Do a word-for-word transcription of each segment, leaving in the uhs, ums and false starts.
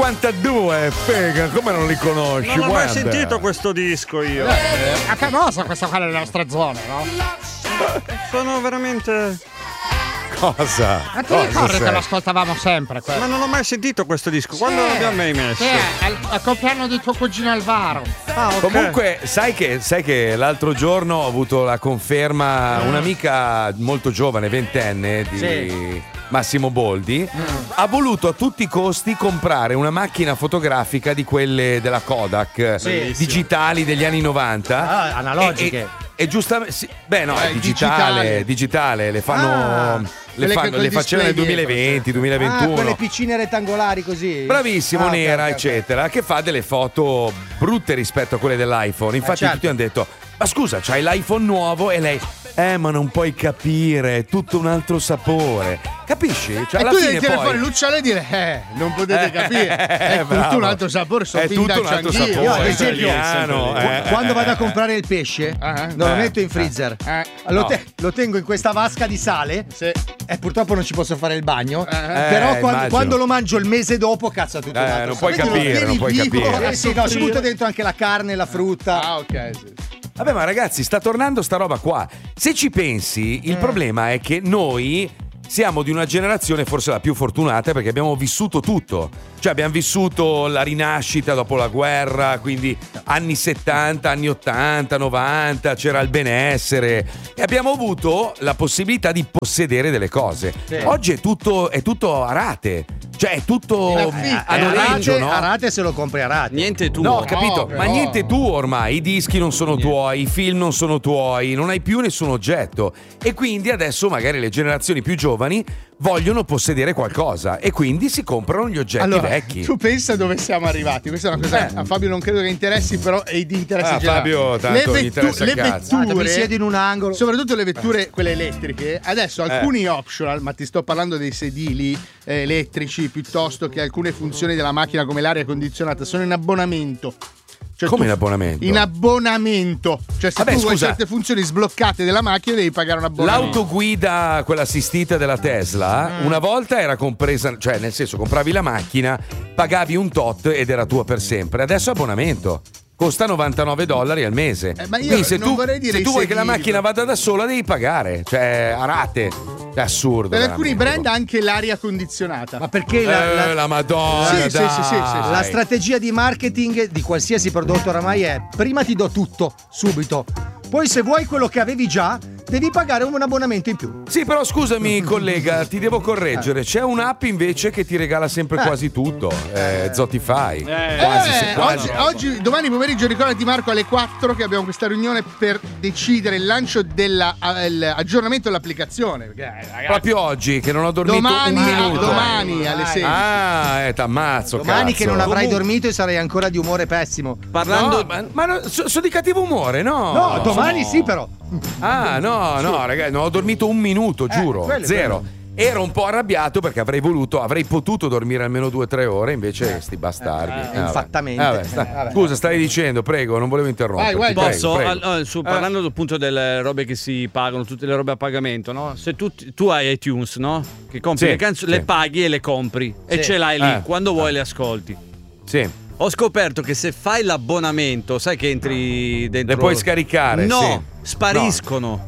cinquantadue, fega, come non li conosci? Non ho mai Guarda. sentito questo disco io. Eh, è famosa questa qua nelle nostre zone, no? Sono veramente... Cosa? Ma ti Cosa ricordi sei? che lo ascoltavamo sempre? quello? Ma non ho mai sentito questo disco. Quando l'abbiamo mai messo? Sì, al, al compleanno di tuo cugino Alvaro. Ah, ok. Comunque, sai che, sai che l'altro giorno ho avuto la conferma, un'amica molto giovane, ventenne, di Sì. Massimo Boldi, ha voluto a tutti i costi comprare una macchina fotografica di quelle della Kodak, Sì. digitali degli anni novanta. Ah, analogiche. E, e, e giustamente, sì, beh no, Eh, è digitale, digitale. digitale, le fanno... Ah, le, quelle fanno, che col le facevano nel display dietro, duemilaventi, sì. duemilaventuno. Ah, quelle piccine rettangolari così. Bravissimo, Ah, ok, nera, ok, ok. eccetera, che fa delle foto brutte rispetto a quelle dell'iPhone. Infatti, certo. tutti hanno detto: ma scusa, c'hai l'iPhone nuovo? E lei, eh, ma non puoi capire, è tutto un altro sapore. Capisci? Cioè, E alla tu fine devi tirare poi. fuori l'uccello e dire, eh, non potete capire. È tutto bravo. un altro sapore, sono È tutto un pindaccio altro anch'io. sapore. Io, ad esempio, italiano, eh, quando eh, vado a eh. comprare il pesce, Ah, non lo eh, metto in freezer. Eh, Lo, no. te- lo tengo in questa vasca di sale. sì. E purtroppo non ci posso fare il bagno. Eh, Però quando, immagino. quando lo mangio il mese dopo, cazzo, è tutto un Eh, altro non puoi sapore. Quindi lo capire, non puoi tieni vivo. capire. Eh sì, no, ci butto dentro anche la carne, la frutta. Ah, ok, sì. Vabbè, ma ragazzi, sta tornando sta roba qua. Se ci pensi, il problema è che noi siamo di una generazione forse la più fortunata perché abbiamo vissuto tutto. Cioè abbiamo vissuto la rinascita dopo la guerra, quindi anni settanta, anni ottanta, novanta, c'era il benessere e abbiamo avuto la possibilità di possedere delle cose. Oggi è tutto, è tutto a rate. Cioè è tutto Eh, a A noleggio, rate, no? a rate se lo compri a rate. Niente tuo. No, ho capito, No, ma no. niente tu ormai, i dischi non sono tuoi, i film non sono tuoi, non hai più nessun oggetto e quindi adesso magari le generazioni più giovani vogliono possedere qualcosa e quindi si comprano gli oggetti Allora, vecchi. tu pensa dove siamo arrivati? Questa è una cosa Eh. a Fabio non credo che interessi, però è di interesse Ah, generale. Fabio, tanto gli interessa le il cazzo. Ah, ti vetture, siedi in un angolo. soprattutto le vetture, quelle elettriche, adesso alcuni optional, ma ti sto parlando dei sedili eh, elettrici piuttosto che alcune funzioni della macchina come l'aria condizionata, sono in abbonamento. Cioè, Come tu- in abbonamento? In abbonamento. Cioè, se Vabbè, tu vuoi scusa. certe funzioni sbloccate della macchina, devi pagare un abbonamento. L'autoguida, quella assistita della Tesla, Mm. una volta era compresa, cioè nel senso compravi la macchina, pagavi un tot ed era tua per sempre. Adesso è abbonamento. Costa novantanove dollari al mese. Eh, ma io Quindi se non tu, vorrei dire se i tu vuoi che la sedili, macchina vada da sola devi pagare, cioè a rate. È assurdo. Per alcuni veramente. brand anche l'aria condizionata. Ma perché la, Eh, la- la Madonna. Sì, sì, dai. sì, sì, sì, sì. la strategia di marketing di qualsiasi prodotto oramai è: prima ti do tutto, subito. Poi se vuoi quello che avevi già, devi pagare un abbonamento in più. Sì, però scusami, collega, ti devo correggere. C'è un'app invece che ti regala sempre quasi tutto. Eh, Zotify. Quasi, Eh, se- quasi. oggi, oggi- domani pomeriggio ricordati Marco alle quattro che abbiamo questa riunione per decidere il lancio dell'aggiornamento dell'applicazione. Perché, eh, ragazzi, Proprio oggi che non ho dormito domani, un minuto. domani alle sei. Ah, eh, t'ammazzo. Domani cazzo. che non avrai Comunque- dormito e sarai ancora di umore pessimo. Parlando No, ma, ma no, so- sono di cattivo umore, no? No, domani sì, però. Ah, no, no, ragazzi, non ho dormito un minuto, giuro. quello è Zero. Ero un po' arrabbiato perché avrei voluto, avrei potuto dormire almeno due o tre ore, invece sti bastardi. Eh, vabbè. infattamente. Eh, vabbè, sta- Eh, vabbè. Scusa, stavi dicendo, prego, non volevo interrompere. Vai, vai, Posso? prego, Al- prego. al- su- parlando appunto delle robe che si pagano, tutte le robe a pagamento, no? Se tu, tu hai iTunes, no? Che compri Sì, le canzoni, sì. le paghi e le compri e Sì. ce l'hai lì, Eh. quando vuoi le ascolti. Sì. Ho scoperto che se fai l'abbonamento, sai che entri dentro. Le puoi scaricare, No, sì. spariscono.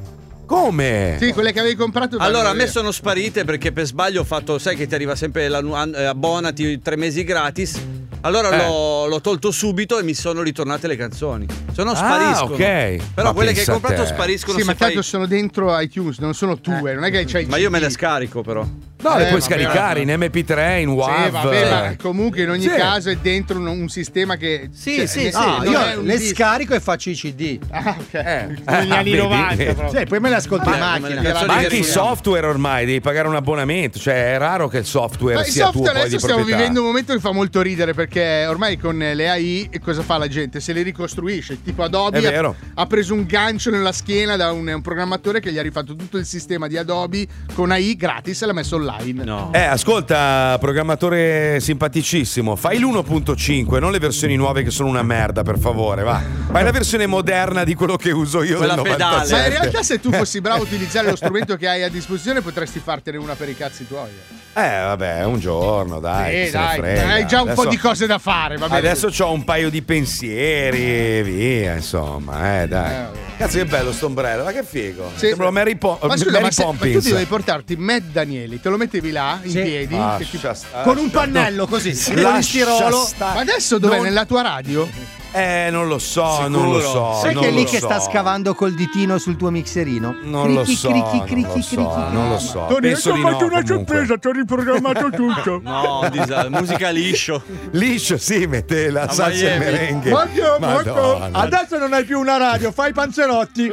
Come? Sì, quelle che avevi comprato. Allora, a vanno me via. sono sparite perché per sbaglio ho fatto, sai che ti arriva sempre la, eh, abbonati tre mesi gratis. Allora Eh. l'ho, l'ho tolto subito e mi sono ritornate le canzoni. Se no Ah, spariscono. ok. Però Ma quelle che hai pensa a comprato te. spariscono Sì, se ma tanto fai... sono dentro iTunes, non sono tue, non è che c'hai. Ma io me le scarico però. No, le Eh, puoi vabbè, scaricare vabbè. in M P tre, in Sì, WAV. vabbè, ma comunque in ogni Sì. caso è dentro un, un sistema che. Sì, cioè, sì, ne- sì. Ah, non è io un le disco. scarico e faccio i C D. Ah, ok. Eh. Negli Ah, anni vedi? novanta. Eh. proprio. Sì, poi me le ascolti in Ma- macchina. ma le canzoni Ma che anche i suoniamo. software ormai devi pagare un abbonamento, cioè è raro che il software Ma il sia tuo software poi di adesso stiamo proprietà. vivendo un momento che fa molto ridere perché ormai con le A I cosa fa la gente? Se le ricostruisce. Tipo Adobe È ha, vero. ha preso un gancio nella schiena da un, un programmatore che gli ha rifatto tutto il sistema di Adobe con A I gratis e l'ha messo online. online. No. Eh, ascolta, programmatore simpaticissimo, fai l'uno punto cinque, non le versioni nuove che sono una merda, per favore, va. Fai la versione moderna di quello che uso io Quella del pedale. novantasette. Ma in realtà se tu fossi bravo a utilizzare lo strumento che hai a disposizione potresti fartene una per i cazzi tuoi. Eh, vabbè, un giorno, dai. Eh, chi se ne dai, frega. hai già un Adesso- po' di cose da fare, va bene. Adesso c'ho un paio di pensieri, via, insomma, eh, dai. Eh, Cazzo, che bello sto ombrello, ma che figo. Sì. Sembra Mary, Po- Ma scusa, Mary ma, se, ma tu Poppins. ti devi portarti Matt Danieli, te lo mettevi là in Sì. piedi. Ah, che ti- lascia- Con un lascia- pannello così, Sì, con lascia il stirolo. stare. Ma adesso dov'è? Non- Nella tua radio? Eh, non lo so, Sicuro. non lo so. Sai non che è lo lì che so. sta scavando col ditino sul tuo mixerino? Non lo Cricchi, so, cricchi, non lo cricchi, so, cricchi. non lo so. Tony, Penso ti di ho no, fatto una comunque. sorpresa, ti ho riprogrammato tutto. No, disa- musica liscio. Liscio, sì, mette la A salsa e Miami. merengue. Molto, molto. Madonna. Adesso non hai più una radio, fai i panzerotti.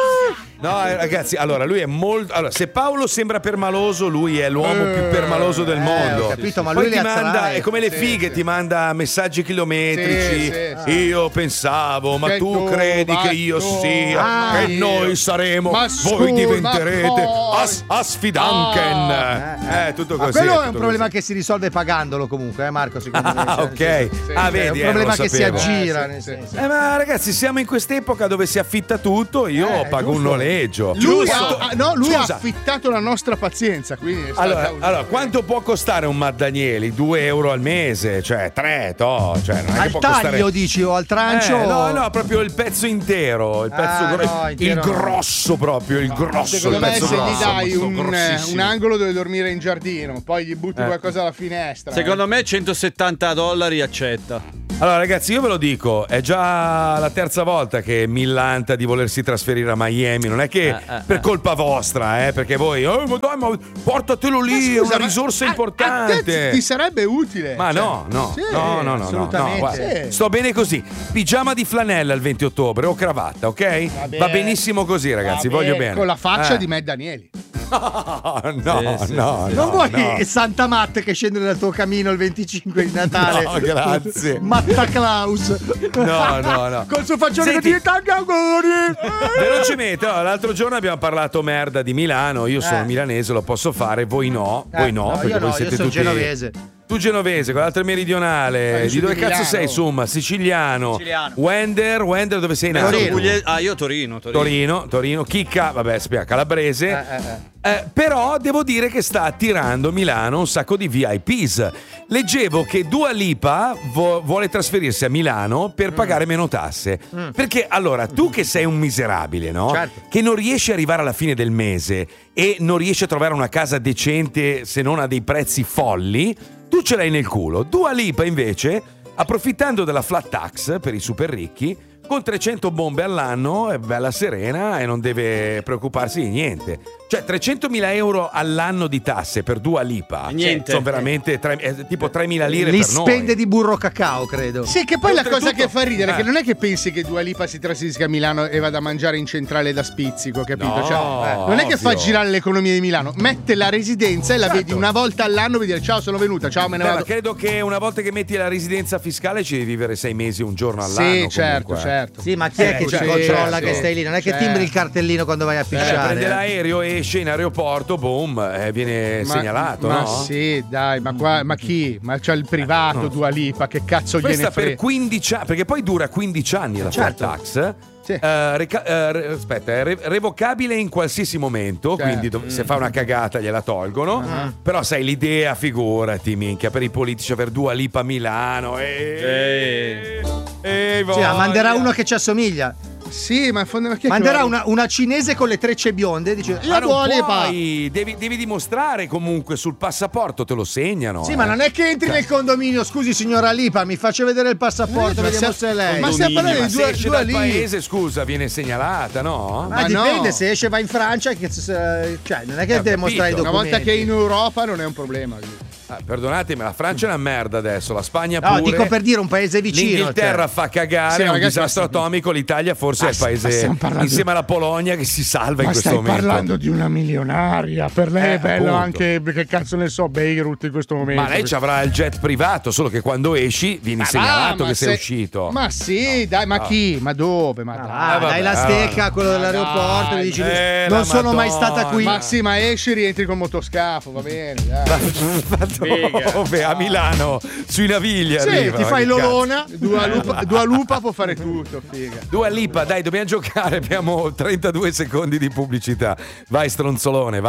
No, eh, ragazzi, allora lui è molto. Allora, se Paolo sembra permaloso, lui è l'uomo più permaloso del mondo. ho capito, ma Poi lui ti li manda, alzerai. è come le Sì, fighe, sì. ti manda messaggi chilometrici. Sì, sì, Io pensavo, ma Che tu tu, credi ma che io tu, sia, ma che io. noi saremo, Ma voi scusa, diventerete ma poi. as, asfidanken. Ah. Eh, tutto Ma così. quello è tutto un problema così. che si risolve pagandolo comunque, eh Marco, secondo me. Ah, Cioè, ok. nel senso- Ah, è vedi, un eh, problema non lo che si sapevo. aggira, Eh, nel sì, senso. Eh, ma ragazzi, siamo in quest'epoca dove si affitta tutto. Io Eh, pago un giusto. noleggio. Lui, Quanto- ha, ah, no, lui ha Scusa. affittato la nostra pazienza. Quindi è stata Allora, un- allora, quanto può costare un Matt Danieli? due euro al mese, cioè tre, to, cioè non è che Al può taglio costare. dici o al trancio? Eh, no, no, proprio il pezzo intero, il pezzo Ah, gro- no, il intero no. grosso proprio, il grosso, Secondo il me pezzo se gli grosso. dai Sto un, grossissimo. un angolo dove dormire in giardino, poi gli butti Eh. qualcosa alla finestra. Secondo me centosettanta dollari accetta. Allora ragazzi, io ve lo dico, è già la terza volta che millanta di volersi trasferire a Miami, non è che Eh, eh, per eh. colpa vostra, eh, perché voi, oh, ma dai, ma portatelo lì, Ma è scusa, una ma risorsa a- a importante. te ti sarebbe utile. Ma Cioè, no, no, sì, no, no, no, no, no, assolutamente. guarda, Sì. sto bene così. Pigiama di flanella il venti ottobre o cravatta, ok? Va, bene. benissimo così, ragazzi, Va voglio bene. Con la faccia Eh. di Matt Danieli. No, no, Sì, sì, no, Non no, vuoi no. Santa Matte che scende dal tuo camino il venticinque di Natale? No, grazie. Matta Claus. No, no, no. Col suo faccione che Senti. ti tanti auguri. Velocemente, no, l'altro giorno abbiamo parlato merda di Milano. Io sono Eh. milanese, lo posso fare, voi no, Eh, voi no, perché io voi no, siete io sono tutti genovese. Tu genovese, quell'altro è meridionale. Eh, di su dove di cazzo Milano. sei, insomma? Siciliano. Siciliano. Wender, Wender dove sei nato? Torino. Puglie- Ah, io Torino, Torino. Torino, Torino, Chicca, vabbè, spiega, calabrese. Eh, eh, eh. Eh, però devo dire che sta attirando Milano un sacco di V I Ps. Leggevo che Dua Lipa vo- vuole trasferirsi a Milano per Mm. pagare meno tasse. Perché allora, tu che sei un miserabile, no? Certo. Che non riesci ad arrivare alla fine del mese e non riesci a trovare una casa decente se non a dei prezzi folli, tu ce l'hai nel culo. Dua Lipa invece, approfittando della flat tax per i super ricchi, con trecento bombe all'anno è bella serena e non deve preoccuparsi di niente. Cioè trecentomila euro all'anno di tasse per Dua Lipa Niente. sono veramente tre- è tipo tremila lire Li per noi. spende di burro cacao, credo. Sì, che poi la cosa Oltretutto- che fa ridere è eh. che non è che pensi che Dua Lipa si trasferisca a Milano e vada a mangiare in centrale da spizzico, capito? No, Cioè, eh, non è che fa ovvio. girare l'economia di Milano, mette la residenza e la Certo. vedi una volta all'anno per dire ciao, sono venuta, ciao, me ne Beh, ma vado. credo che una volta che metti la residenza fiscale ci devi vivere sei mesi, un giorno all'anno. Sì, certo, comunque. certo. Sì, ma chi è Eh, che cioè, ci controlla certo. che stai lì? Non è che Certo. timbri il cartellino quando vai a Eh, pisciare. prende eh. l'aereo, esce in aeroporto, boom, eh, viene Ma- segnalato, ma no? sì, dai, ma, qua, ma chi? Ma c'è il privato Dua Lipa, che cazzo Questa gliene per frega? quindici anni, perché poi dura quindici anni la flat Certo. tax. Sì. Eh, reca- eh, re- aspetta, è re- revocabile in qualsiasi momento, Certo. quindi dov- se fa una cagata gliela tolgono. Però sai, l'idea, figurati, minchia, per i politici aver Dua Lipa a Milano. E... Sì. Sì, ma manderà uno che ci assomiglia. Sì, ma fondamentalmente Manderà una, una cinese con le trecce bionde. Dice, Ma io non Dua Lipa. puoi, devi, devi dimostrare comunque sul passaporto, te lo segnano. Sì, eh. ma non è che entri nel condominio. Scusi, signora Lipa, mi faccia vedere il passaporto, Eh, ma vediamo se- se è lei. ma stiamo parlando Ma di se Dua, esce Dua dal Lipa. paese, scusa, viene segnalata, no? Ma Ma dipende, no. se esce va in Francia, che, cioè, non è che Eh, ho deve mostrare i capito. Una documenti. volta che è in Europa non è un problema. Ah, perdonatemi, la Francia è una merda adesso, la Spagna No, pure. dico per dire un paese vicino. L'Inghilterra cioè. fa cagare, Sì, è un ragazzi, disastro ma- atomico. L'Italia forse Ma è il st- ma paese stiamo parlando- insieme alla Polonia che si salva in Ma questo stai momento. parlando di una milionaria. Per lei Eh, è bello appunto. anche, che cazzo ne so, Beirut in questo momento. Ma lei ci avrà il jet privato, solo che quando esci vieni Ma segnalato va, che ma sei se- uscito. Ma sì, dai, ma no. chi? Ma dove? Ma dai. Ah, vabbè, dai la stecca, quello dell'aeroporto, dai, e dici, eh, non la sono mai Madonna. stata qui. Ma sì, ma esci e rientri col motoscafo, va bene, dai. Ma dove? A Milano, sui Navigli Sì, arriva, ti ma fai che cazzo. l'olona, Dua Lupa, Dua Lupa può fare tutto, figa. Dua Lipa, dai, dobbiamo giocare, abbiamo trentadue secondi di pubblicità. Vai stronzolone, vai.